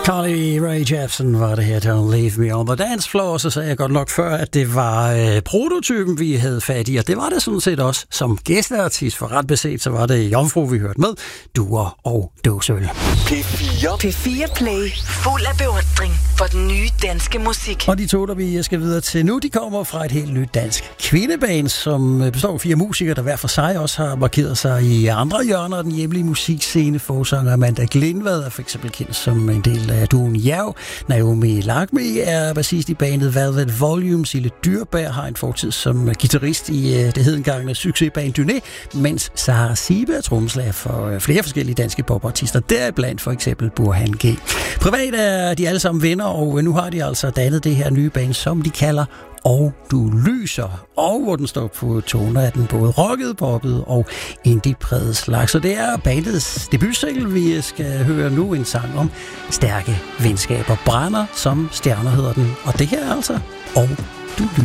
Carly Rae Jepsen var det her, Don't Leave Me on the Dance Floor. Så sagde jeg godt nok før, at det var prototypen, vi havde fat i, og det var det sådan set også som gæsteartist. For ret beset, så var det Jomfru, vi hørte med, Duer og Dåseøl. P4 Play, fuld af beundring for den nye danske musik. Og de to, der vi skal videre til nu, de kommer fra et helt nyt dansk kvindeband, som består af 4 musikere, der hver for sig også har markeret sig i andre hjørner af den hjemlige musikscene. Forsanger Amanda Glindvad er for eksempel kendt som en del af Duen Jerv. Naomi Lagme er bassist i bandet Velvet Volume. Sille Dyrberg har en fortid som guitarist i det hedengangne succesband Dyné, mens Sara Sibe er trommeslager for flere forskellige danske popartister, deriblandt for eksempel Burhan G. Privat er de alle sammen venner, og nu har de altså dannet det her nye band, som de kalder Og Du Lyser, og hvor den står på toner af den både rocket, poppet og indie-præget slags. Så det er bandets debutsingle, vi skal høre nu, en sang om stærke venskaber. Brænder som stjerner hedder den, og det her er altså Og Du Lyser.